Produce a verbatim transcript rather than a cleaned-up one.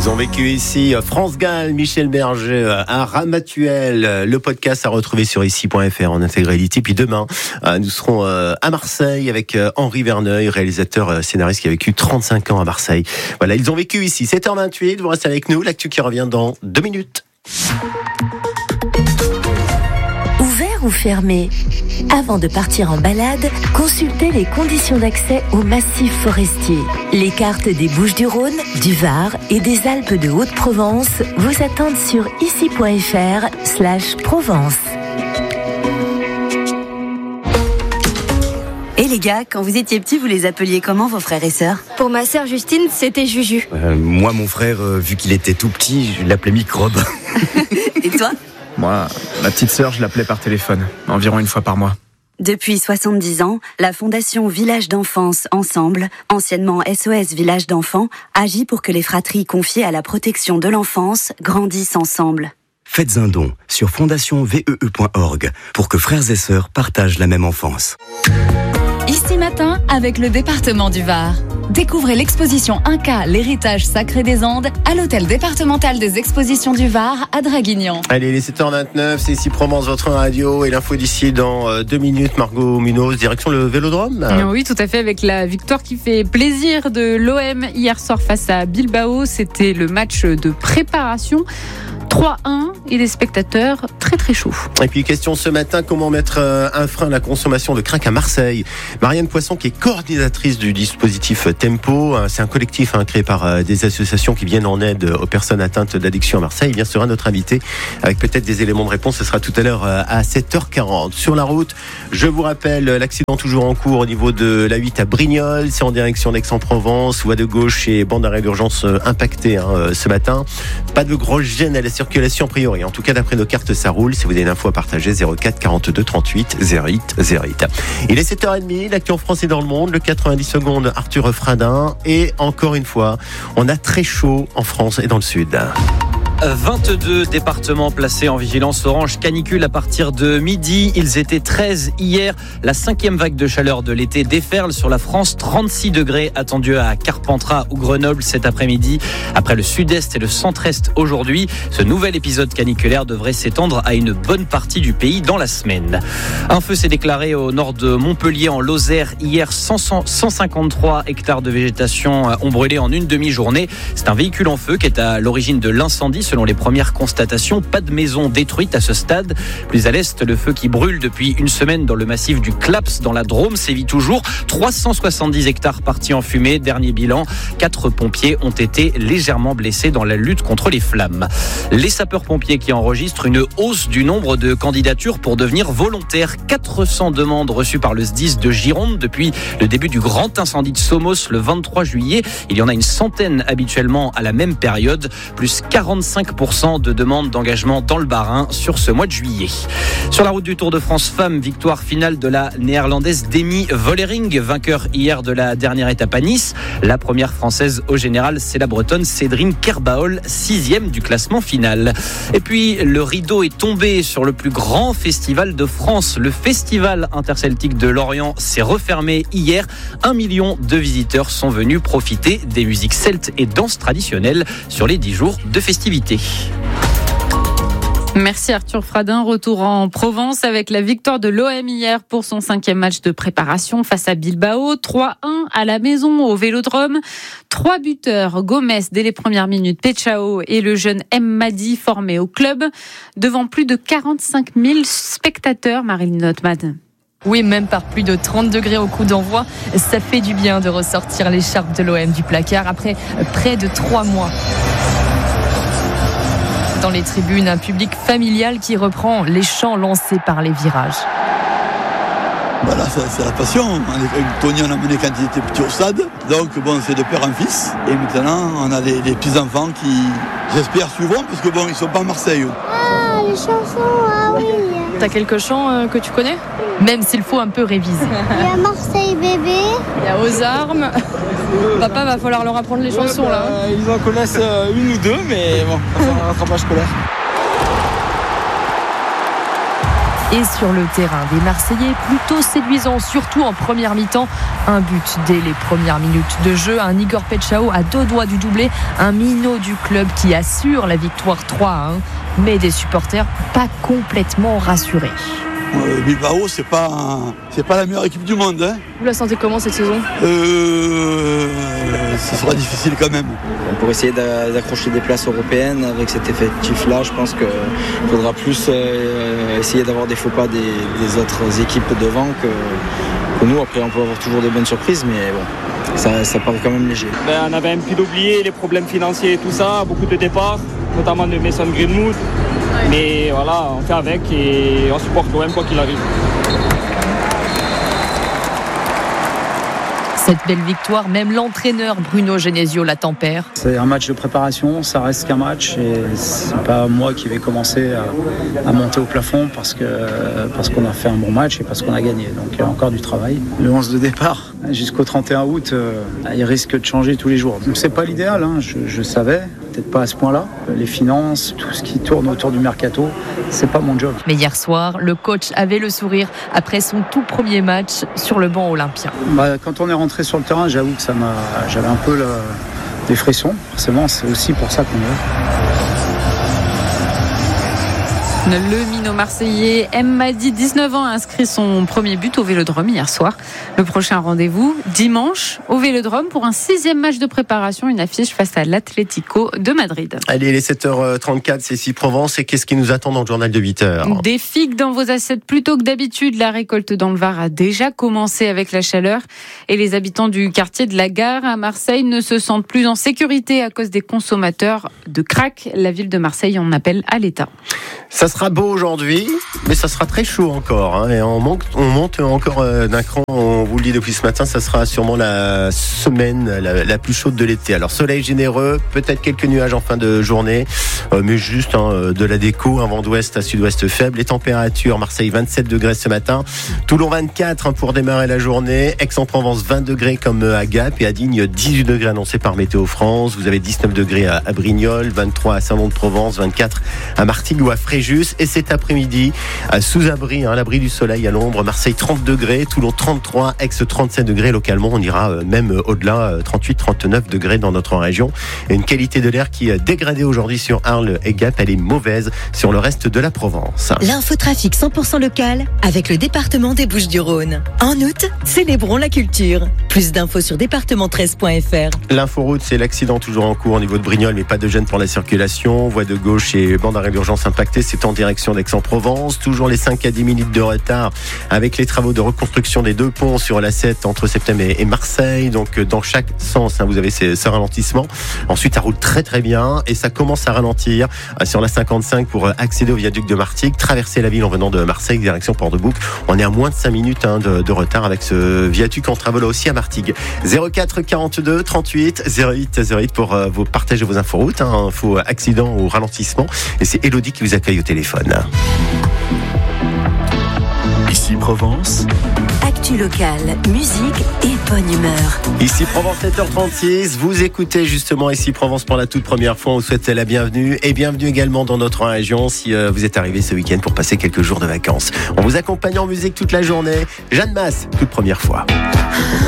Ils ont vécu ici France Gall, Michel Berger à Ramatuelle. Le podcast à retrouver sur ici point f r en intégralité. Puis demain, nous serons à Marseille avec Henri Verneuil, réalisateur scénariste qui a vécu trente-cinq ans à Marseille. Voilà, ils ont vécu ici. sept heures vingt-huit, vous restez avec nous. L'actu qui revient dans deux minutes. Ouvert ou fermé ? Avant de partir en balade, consultez les conditions d'accès au massif forestier. Les cartes des Bouches-du-Rhône, du Var et des Alpes de Haute-Provence vous attendent sur ici point f r slash Provence. Et les gars, quand vous étiez petits, vous les appeliez comment vos frères et sœurs ? Pour ma sœur Justine, c'était Juju. Euh, moi, mon frère, euh, vu qu'il était tout petit, je l'appelais Microbe. Et toi ? Moi, ma petite sœur, je l'appelais par téléphone, environ une fois par mois. Depuis soixante-dix ans, la Fondation Village d'Enfance Ensemble, anciennement S O S Village d'Enfants, agit pour que les fratries confiées à la protection de l'enfance grandissent ensemble. Faites un don sur fondation vee point org pour que frères et sœurs partagent la même enfance. Ici matin, avec le département du Var. Découvrez l'exposition Inca, l'héritage sacré des Andes, à l'hôtel départemental des expositions du Var à Draguignan. Allez, il est sept heures vingt-neuf, c'est ici Provence, votre radio, et l'info d'ici dans deux minutes. Margot Munoz, direction le Vélodrome. Oui, tout à fait, avec la victoire qui fait plaisir de l'O M hier soir face à Bilbao. C'était le match de préparation. trois un et des spectateurs très très chauds. Et puis question ce matin, comment mettre un frein à la consommation de crack à Marseille ? Marianne Poisson, qui est coordinatrice du dispositif Tempo, c'est un collectif hein, créé par des associations qui viennent en aide aux personnes atteintes d'addiction à Marseille. Eh bien, sera notre invité avec peut-être des éléments de réponse. Ce sera tout à l'heure à sept heures quarante. Sur la route, je vous rappelle l'accident toujours en cours au niveau de l'A huit à Brignoles. C'est en direction d'Aix-en-Provence. Voie de gauche et bande d'arrêt d'urgence impactée hein, ce matin. Pas de grosse gêne à la circulation a priori. En tout cas, d'après nos cartes, ça roule. Si vous avez une info à partager, zéro quatre quarante-deux trente-huit zéro huit zéro huit. Il est sept heures trente, l'actu en France et dans le monde, le quatre-vingt-dix secondes, Arthur Fradin. Et encore une fois, on a très chaud en France et dans le sud. vingt-deux départements placés en vigilance orange canicule à partir de midi. Ils étaient treize hier. La cinquième vague de chaleur de l'été déferle sur la France. trente-six degrés attendus à Carpentras ou Grenoble cet après-midi. Après le sud-est et le centre-est aujourd'hui, ce nouvel épisode caniculaire devrait s'étendre à une bonne partie du pays dans la semaine. Un feu s'est déclaré au nord de Montpellier en Lozère. Hier, cent cinquante-trois hectares de végétation ont brûlé en une demi-journée. C'est un véhicule en feu qui est à l'origine de l'incendie. Selon les premières constatations, pas de maison détruite à ce stade. Plus à l'est, le feu qui brûle depuis une semaine dans le massif du Claps, dans la Drôme, sévit toujours. trois cent soixante-dix hectares partis en fumée. Dernier bilan, quatre pompiers ont été légèrement blessés dans la lutte contre les flammes. Les sapeurs-pompiers qui enregistrent une hausse du nombre de candidatures pour devenir volontaires. quatre cents demandes reçues par le S D I S de Gironde depuis le début du grand incendie de Somos le vingt-trois juillet. Il y en a une centaine habituellement à la même période, plus quarante-cinq pour cent de demandes d'engagement dans le Bas-Rhin sur ce mois de juillet. Sur la route du Tour de France Femmes, victoire finale de la néerlandaise Demi Vollering, vainqueur hier de la dernière étape à Nice. La première française au général, c'est la bretonne Cédrine Kerbaol, sixième du classement final. Et puis, le rideau est tombé sur le plus grand festival de France. Le festival interceltique de Lorient s'est refermé hier. Un million de visiteurs sont venus profiter des musiques celtes et danses traditionnelles sur les dix jours de festivités. Merci Arthur Fradin. Retour en Provence avec la victoire de l'O M hier pour son cinquième match de préparation face à Bilbao. trois un à la maison au Vélodrome. Trois buteurs, Gomez dès les premières minutes, Pechao et le jeune M. Madi formé au club. Devant plus de quarante-cinq mille spectateurs, Marilyn Notman. Oui, même par plus de trente degrés au coup d'envoi, ça fait du bien de ressortir l'écharpe de l'O M du placard après près de trois mois. Dans les tribunes, un public familial qui reprend les chants lancés par les virages. Voilà, c'est, c'est la passion. Tony, on a mené quand il était petit au stade. Donc, bon, c'est de père en fils. Et maintenant, on a les, les petits-enfants qui, j'espère, suivront, parce que bon, ils ne sont pas à Marseille. Ah, les chansons, ah oui. T'as quelques chants euh, que tu connais ? Même s'il faut un peu réviser. Il y a Marseille bébé. Il y a Aux armes. Papa, va falloir leur apprendre les chansons, ouais, bah, là. Hein. Ils en connaissent euh, une ou deux, mais bon, ça va un rattrapage scolaire. Et sur le terrain, des Marseillais plutôt séduisants, surtout en première mi-temps. Un but dès les premières minutes de jeu. Un Igor Petchao à deux doigts du doublé. Un minot du club qui assure la victoire trois à un. Mais des supporters pas complètement rassurés. Euh, Bilbao, c'est pas, un, c'est pas la meilleure équipe du monde. Hein. Vous la sentez comment cette saison ? euh, Ce sera difficile quand même. Pour essayer d'accrocher des places européennes avec cet effectif-là, je pense qu'il faudra plus euh, essayer d'avoir des faux pas des, des autres équipes devant que, que nous. Après, on peut avoir toujours des bonnes surprises, mais bon, ça, ça paraît quand même léger. Ben, on avait un peu oublié les problèmes financiers et tout ça, beaucoup de départs, notamment de Mason Greenwood. Mais voilà, on fait avec et on supporte l'O M quoi qu'il arrive. Cette belle victoire, même l'entraîneur Bruno Genesio la tempère. C'est un match de préparation, ça reste qu'un match et c'est pas moi qui vais commencer à, à monter au plafond parce, que, parce qu'on a fait un bon match et parce qu'on a gagné. Donc il y a encore du travail. Le onze de départ jusqu'au trente et un août, euh, il risque de changer tous les jours. Donc c'est pas l'idéal, hein, je, je savais, peut-être pas à ce point-là. Les finances, tout ce qui tourne autour du mercato, c'est pas mon job. Mais hier soir, le coach avait le sourire après son tout premier match sur le banc olympien. Bah, quand on est rentré sur le terrain, j'avoue que ça m'a, j'avais un peu le, des frissons. Forcément, c'est aussi pour ça qu'on est. Le minot marseillais M. Madi, dix-neuf ans, a inscrit son premier but au Vélodrome hier soir. Le prochain rendez-vous, dimanche, au Vélodrome pour un sixième match de préparation, une affiche face à l'Atlético de Madrid. Allez, les sept heures trente-quatre, c'est ici Provence. Et qu'est-ce qui nous attend dans le journal de huit heures ? Des figues dans vos assiettes plutôt que d'habitude. La récolte dans le Var a déjà commencé avec la chaleur. Et les habitants du quartier de la Gare à Marseille ne se sentent plus en sécurité à cause des consommateurs de crack. La ville de Marseille en appelle à l'État. Ça sera beau aujourd'hui, mais ça sera très chaud encore. Hein, et on monte, on monte encore euh, d'un cran. On vous le dit depuis ce matin, ça sera sûrement la semaine la, la plus chaude de l'été. Alors soleil généreux, peut-être quelques nuages en fin de journée, euh, mais juste hein, de la déco. Un vent d'ouest à sud-ouest faible. Les températures, Marseille vingt-sept degrés ce matin, Toulon vingt-quatre hein, pour démarrer la journée, Aix-en-Provence vingt degrés comme à Gap et à Digne dix-huit degrés annoncés par Météo France. Vous avez dix-neuf degrés à, à Brignoles, vingt-trois à Saint-Lô-de-Provence, vingt-quatre à Martigues ou à Fréjus. Et cet après-midi, sous abri, hein, à l'abri du soleil à l'ombre, Marseille trente degrés, Toulon trente-trois, Aix trente-sept degrés. Localement, on ira même au-delà, trente-huit trente-neuf degrés dans notre région. Et une qualité de l'air qui est dégradée aujourd'hui sur Arles et Gap, elle est mauvaise sur le reste de la Provence. L'infotrafic cent pour cent local avec le département des Bouches-du-Rhône. En août, célébrons la culture. Plus d'infos sur département treize point f r. L'inforoute, c'est l'accident toujours en cours au niveau de Brignoles, mais pas de gêne pour la circulation. Voie de gauche et bande d'arrêt d'urgence impactée, c'est en direction d'Aix-en-Provence. Toujours les cinq à dix minutes de retard avec les travaux de reconstruction des deux ponts sur l'A sept entre Septem et Marseille. Donc dans chaque sens, hein, vous avez ces, ce ralentissement. Ensuite, ça roule très très bien et ça commence à ralentir sur la cinquante-cinq pour accéder au viaduc de Martigues, traverser la ville en venant de Marseille, direction Port-de-Bouc. On est à moins de cinq minutes hein, de, de retard avec ce viaduc en travaux là aussi à Martigues. zéro quatre quarante-deux trente-huit zéro huit zéro huit pour euh, vous partager vos inforoutes, hein, info accident ou ralentissement. Et c'est Elodie qui vous accueille au téléphone. Ici Provence. Actu locale, musique et bonne humeur. Ici Provence sept heures trente-six, vous écoutez justement Ici Provence pour la toute première fois. On vous souhaite la bienvenue et bienvenue également dans notre région si euh, vous êtes arrivé ce week-end pour passer quelques jours de vacances. On vous accompagne en musique toute la journée. Jeanne Masse, toute première fois.